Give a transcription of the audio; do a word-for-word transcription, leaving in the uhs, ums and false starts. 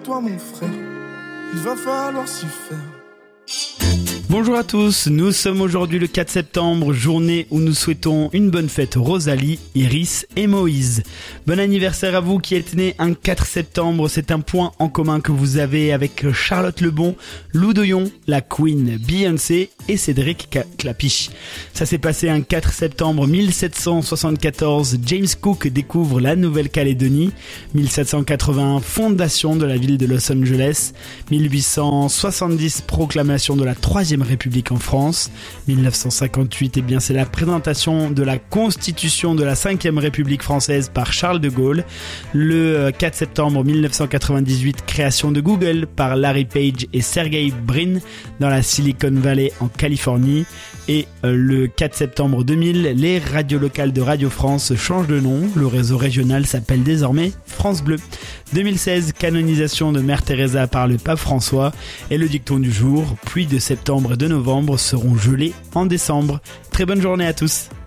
toi mon frère, il va falloir s'y faire. Bonjour à tous, nous sommes aujourd'hui le quatre septembre, journée où nous souhaitons une bonne fête Rosalie, Iris et Moïse. Bon anniversaire à vous qui êtes nés un quatre septembre, c'est un point en commun que vous avez avec Charlotte Lebon, Lou Doyon, la Queen, Beyoncé et Cédric Clapiche. Ça s'est passé un quatre septembre mille sept cent soixante-quatorze, James Cook découvre la Nouvelle-Calédonie, mille sept cent quatre-vingt-un, fondation de la ville de Los Angeles, mille huit cent soixante-dix, proclamation de la troisième République en France, mille neuf cent cinquante-huit, eh bien c'est la présentation de la Constitution de la cinquième République française par Charles de Gaulle, le quatre septembre mille neuf cent quatre-vingt-dix-huit, création de Google par Larry Page et Sergey Brin dans la Silicon Valley en Californie, et le quatre septembre deux mille, les radios locales de Radio France changent de nom, le réseau régional s'appelle désormais France Bleu. deux mille seize, canonisation de Mère Teresa par le pape François, et le dicton du jour, pluie de septembre et de novembre seront gelées en décembre. Très bonne journée à tous.